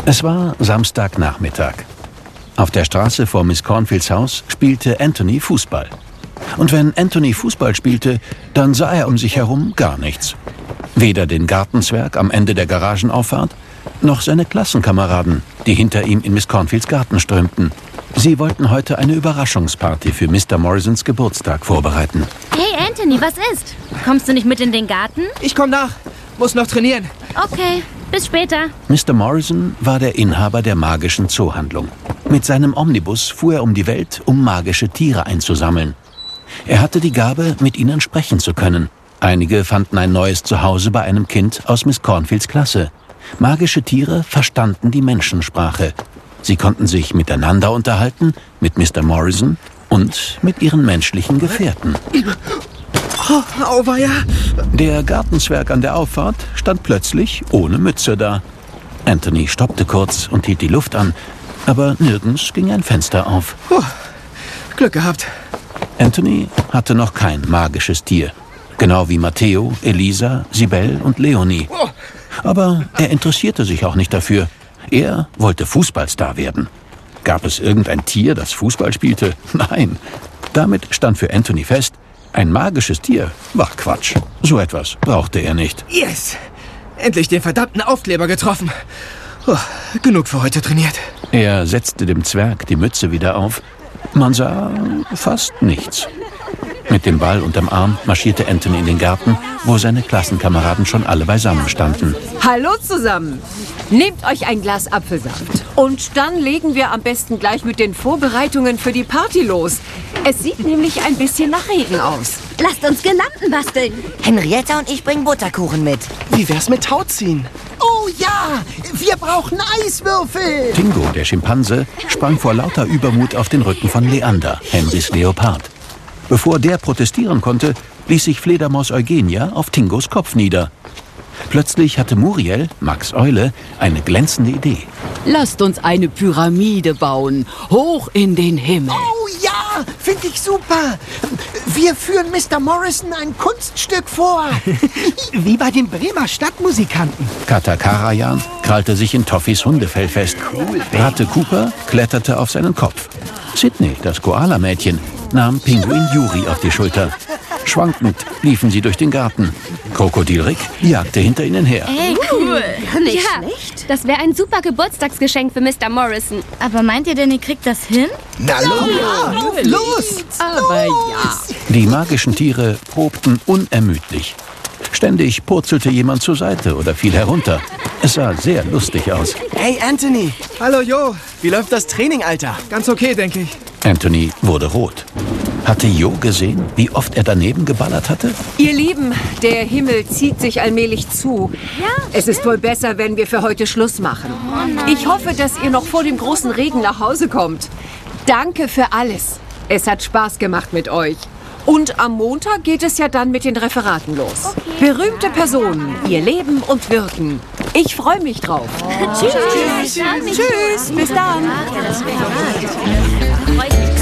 Es war Samstagnachmittag. Auf der Straße vor Miss Cornfields Haus spielte Anthony Fußball. Und wenn Anthony Fußball spielte, dann sah er um sich herum gar nichts. Weder den Gartenzwerg am Ende der Garagenauffahrt, noch seine Klassenkameraden, die hinter ihm in Miss Cornfields Garten strömten. Sie wollten heute eine Überraschungsparty für Mr. Morrisons Geburtstag vorbereiten. Hey Anthony, was ist? Kommst du nicht mit in den Garten? Ich komm nach. Muss noch trainieren. Okay, bis später. Mr. Morrison war der Inhaber der magischen Zoohandlung. Mit seinem Omnibus fuhr er um die Welt, um magische Tiere einzusammeln. Er hatte die Gabe, mit ihnen sprechen zu können. Einige fanden ein neues Zuhause bei einem Kind aus Miss Cornfields Klasse. Magische Tiere verstanden die Menschensprache. Sie konnten sich miteinander unterhalten, mit Mr. Morrison und mit ihren menschlichen Gefährten. Oh, auweia. Der Gartenzwerg an der Auffahrt stand plötzlich ohne Mütze da. Anthony stoppte kurz und hielt die Luft an, aber nirgends ging ein Fenster auf. Glück gehabt. Anthony hatte noch kein magisches Tier. Genau wie Matteo, Elisa, Sibel und Leonie. Aber er interessierte sich auch nicht dafür. Er wollte Fußballstar werden. Gab es irgendein Tier, das Fußball spielte? Nein. Damit stand für Anthony fest, ein magisches Tier war Quatsch. So etwas brauchte er nicht. Yes! Endlich den verdammten Aufkleber getroffen. Genug für heute trainiert. Er setzte dem Zwerg die Mütze wieder auf. Man sah fast nichts. Mit dem Ball unterm Arm marschierte Anthony in den Garten, wo seine Klassenkameraden schon alle beisammen standen. Hallo zusammen. Nehmt euch ein Glas Apfelsaft. Und dann legen wir am besten gleich mit den Vorbereitungen für die Party los. Es sieht nämlich ein bisschen nach Regen aus. Lasst uns Girlanden basteln. Henrietta und ich bringen Butterkuchen mit. Wie wär's mit Tauziehen? Oh ja, wir brauchen Eiswürfel. Tingo, der Schimpanse, sprang vor lauter Übermut auf den Rücken von Leander, Henrys Leopard. Bevor der protestieren konnte, ließ sich Fledermaus Eugenia auf Tingos Kopf nieder. Plötzlich hatte Muriel, Max Eule, eine glänzende Idee. Lasst uns eine Pyramide bauen, hoch in den Himmel. Oh ja, finde ich super. Wir führen Mr. Morrison ein Kunststück vor. Wie bei den Bremer Stadtmusikanten. Kata Karajan krallte sich in Toffys Hundefell fest. Ratte Cooper kletterte auf seinen Kopf. Sydney, das Koala-Mädchen, nahm Pinguin Juri auf die Schulter. Schwankend liefen sie durch den Garten. Krokodil Rick jagte hinter ihnen her. Ey, cool. Nicht schlecht. Das wäre ein super Geburtstagsgeschenk für Mr. Morrison. Aber meint ihr denn, ihr kriegt das hin? Na los! Aber ja. Die magischen Tiere probten unermüdlich. Ständig purzelte jemand zur Seite oder fiel herunter. Es sah sehr lustig aus. Hey Anthony. Hallo Jo. Wie läuft das Training, Alter? Ganz okay, denke ich. Anthony wurde rot. Hatte Jo gesehen, wie oft er daneben geballert hatte? Ihr Lieben, der Himmel zieht sich allmählich zu. Ja, Es ist wohl besser, wenn wir für heute Schluss machen. Ich hoffe, dass ihr noch vor dem großen Regen nach Hause kommt. Danke für alles. Es hat Spaß gemacht mit euch. Und am Montag geht es ja dann mit den Referaten los. Berühmte Personen, ihr Leben und Wirken. Ich freue mich drauf. Tschüss. Tschüss, bis dann. Freut mich.